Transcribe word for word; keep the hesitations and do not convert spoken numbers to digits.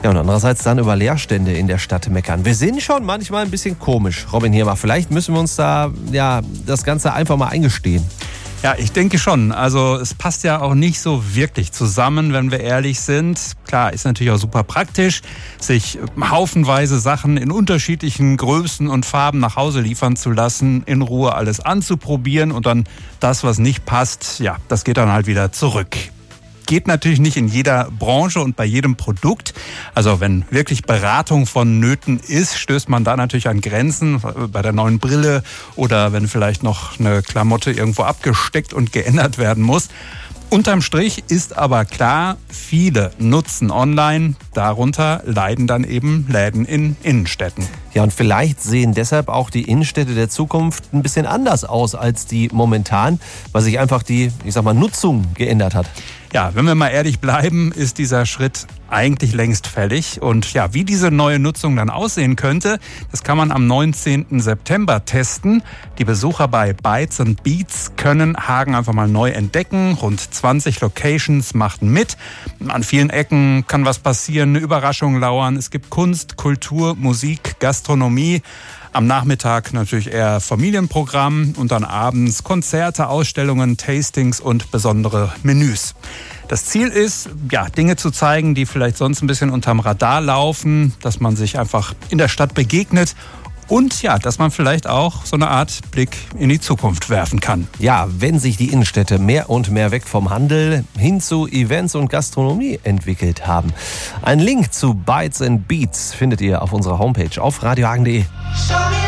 Ja, und andererseits dann über Leerstände in der Stadt meckern. Wir sind schon manchmal ein bisschen komisch, Robin Hirmer. Vielleicht müssen wir uns da ja das Ganze einfach mal eingestehen. Ja, ich denke schon. Also es passt ja auch nicht so wirklich zusammen, wenn wir ehrlich sind. Klar, ist natürlich auch super praktisch, sich haufenweise Sachen in unterschiedlichen Größen und Farben nach Hause liefern zu lassen, in Ruhe alles anzuprobieren und dann das, was nicht passt, ja, das geht dann halt wieder zurück. Geht natürlich nicht in jeder Branche und bei jedem Produkt. Also wenn wirklich Beratung vonnöten ist, stößt man da natürlich an Grenzen bei der neuen Brille oder wenn vielleicht noch eine Klamotte irgendwo abgesteckt und geändert werden muss. Unterm Strich ist aber klar, viele nutzen online, darunter leiden dann eben Läden in Innenstädten. Ja, und vielleicht sehen deshalb auch die Innenstädte der Zukunft ein bisschen anders aus als die momentan, weil sich einfach die, ich sag mal, Nutzung geändert hat. Ja, wenn wir mal ehrlich bleiben, ist dieser Schritt eigentlich längst fällig. Und ja, wie diese neue Nutzung dann aussehen könnte, das kann man am neunzehnten September testen. Die Besucher bei Bytes and Beats können Hagen einfach mal neu entdecken. Rund zwanzig Locations machten mit. An vielen Ecken kann was passieren, eine Überraschung lauern. Es gibt Kunst, Kultur, Musik, Gastronomie. Am Nachmittag natürlich eher Familienprogramm und dann abends Konzerte, Ausstellungen, Tastings und besondere Menüs. Das Ziel ist, ja, Dinge zu zeigen, die vielleicht sonst ein bisschen unterm Radar laufen, dass man sich einfach in der Stadt begegnet und ja, dass man vielleicht auch so eine Art Blick in die Zukunft werfen kann. Ja, wenn sich die Innenstädte mehr und mehr weg vom Handel hin zu Events und Gastronomie entwickelt haben. Ein Link zu Bytes and Beats findet ihr auf unserer Homepage auf radiohagen punkt de.